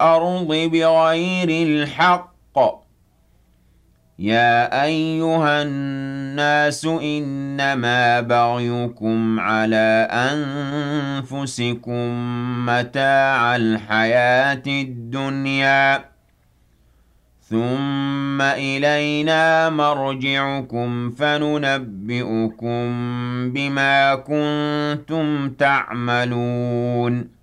الْأَرْضِ بِغَيْرِ الْحَقِّ يَا أَيُّهَا النَّاسُ إِنَّمَا بَغْيُكُمْ عَلَىٰ أَنفُسِكُم ۖ مَّتَاعَ الْحَيَاةِ الدُّنْيَا ثُمَّ إِلَيْنَا مَرْجِعُكُمْ فَنُنَبِّئُكُم بِمَا كُنتُمْ تَعْمَلُونَ